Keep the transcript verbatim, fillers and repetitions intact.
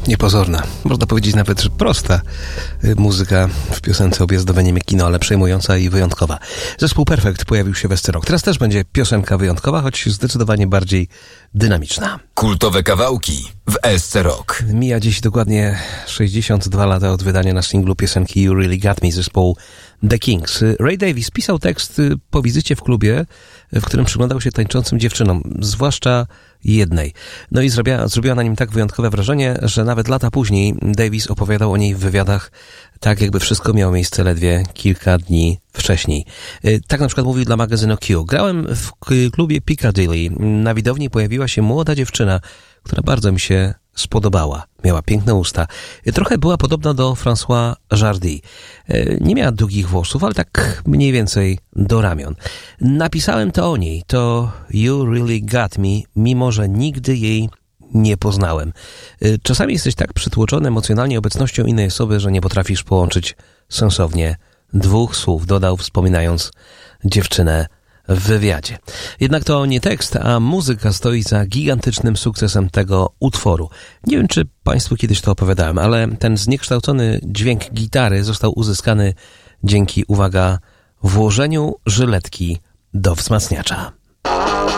Niepozorna, można powiedzieć nawet, że prosta muzyka w piosence Objazdowe Niemie Kino, ale przejmująca i wyjątkowa. Zespół Perfekt pojawił się w S C Rock. Teraz też będzie piosenka wyjątkowa, choć zdecydowanie bardziej dynamiczna. Kultowe kawałki w S C Rock. Mija dziś dokładnie sześćdziesiąt dwa lata od wydania na singlu piosenki You Really Got Me zespołu The Kings. Ray Davies pisał tekst po wizycie w klubie, w którym przyglądał się tańczącym dziewczynom, zwłaszcza jednej. No i zrobiła, zrobiła na nim tak wyjątkowe wrażenie, że nawet lata później Davies opowiadał o niej w wywiadach tak, jakby wszystko miało miejsce ledwie kilka dni wcześniej. Tak na przykład mówił dla magazynu Q. Grałem w klubie Piccadilly. Na widowni pojawiła się młoda dziewczyna, która bardzo mi się spodobała. Miała piękne usta. Trochę była podobna do François Hardy. Nie miała długich włosów, ale tak mniej więcej do ramion. Napisałem to o niej. To You Really Got Me, mimo że nigdy jej nie poznałem. Czasami jesteś tak przytłoczony emocjonalnie obecnością innej osoby, że nie potrafisz połączyć sensownie dwóch słów, dodał, wspominając dziewczynę w wywiadzie. Jednak to nie tekst, a muzyka stoi za gigantycznym sukcesem tego utworu. Nie wiem, czy Państwu kiedyś to opowiadałem, ale ten zniekształcony dźwięk gitary został uzyskany dzięki, uwaga, włożeniu żyletki do wzmacniacza.